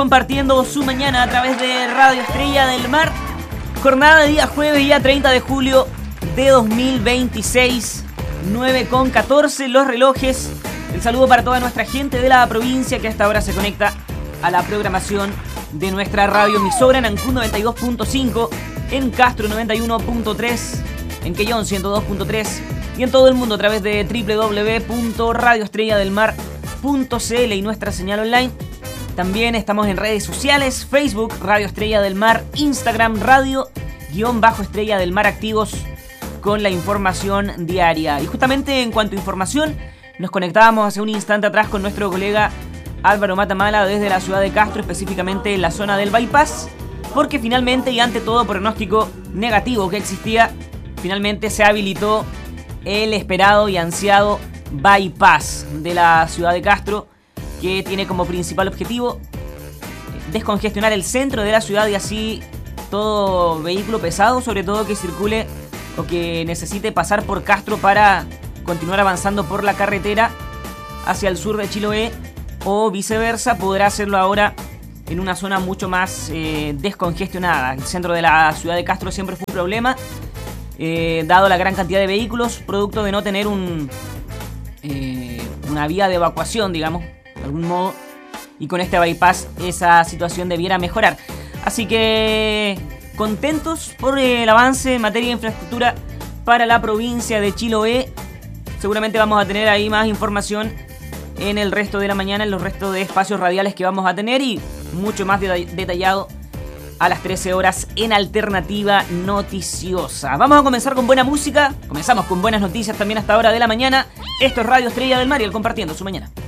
Compartiendo su mañana a través de Radio Estrella del Mar. Jornada de día jueves, día 30 de julio de 2026, 9:14 los relojes. El saludo para toda nuestra gente de la provincia que hasta ahora se conecta a la programación de nuestra radioemisora en Ancud 92.5, en Castro 91.3, en Quellón 102.3 y en todo el mundo a través de www.radioestrelladelmar.cl y nuestra señal online. También estamos en redes sociales, Facebook, Radio Estrella del Mar, Instagram, Radio-Estrella del Mar activos con la información diaria. Y justamente en cuanto a información, nos conectábamos hace un instante atrás con nuestro colega Álvaro Matamala desde la ciudad de Castro, específicamente en la zona del Bypass, porque finalmente y ante todo pronóstico negativo que existía, finalmente se habilitó el esperado y ansiado Bypass de la ciudad de Castro, que tiene como principal objetivo descongestionar el centro de la ciudad y así todo vehículo pesado, sobre todo que circule o que necesite pasar por Castro para continuar avanzando por la carretera hacia el sur de Chiloé o viceversa, podrá hacerlo ahora en una zona mucho más descongestionada. El centro de la ciudad de Castro siempre fue un problema, dado la gran cantidad de vehículos, producto de no tener una vía de evacuación, digamos, de algún modo, y con este bypass esa situación debiera mejorar. Así que contentos por el avance en materia de infraestructura para la provincia de Chiloé. Seguramente vamos a tener ahí más información en el resto de la mañana, en los restos de espacios radiales que vamos a tener y mucho más detallado a las 13 horas en Alternativa Noticiosa. Vamos a comenzar con buena música, comenzamos con buenas noticias también hasta hora de la mañana. Esto es Radio Estrella del Mar y el Compartiendo su Mañana.